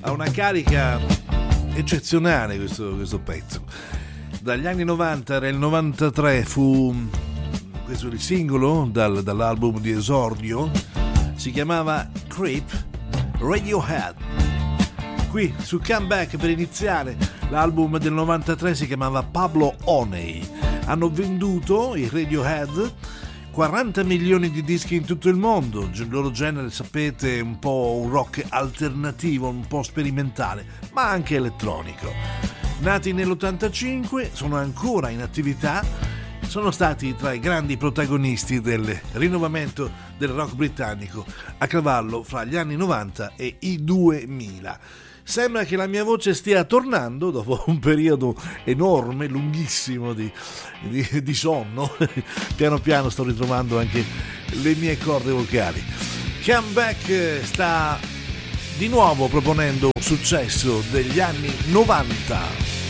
ha una carica eccezionale questo pezzo. Dagli anni 90, era il 93, fu questo il singolo dall'album di esordio, si chiamava Creep, Radiohead. Qui su Comeback per iniziare, l'album del 93 si chiamava Pablo Honey. Hanno venduto i Radiohead 40 milioni di dischi in tutto il mondo. Il loro genere, sapete, un po' un rock alternativo, un po' sperimentale, ma anche elettronico. Nati nell'85, sono ancora in attività, sono stati tra i grandi protagonisti del rinnovamento del rock britannico a cavallo fra gli anni 90 e i 2000. Sembra che la mia voce stia tornando dopo un periodo enorme, lunghissimo di sonno. Piano piano sto ritrovando anche le mie corde vocali. Comeback sta di nuovo proponendo un successo degli anni 90.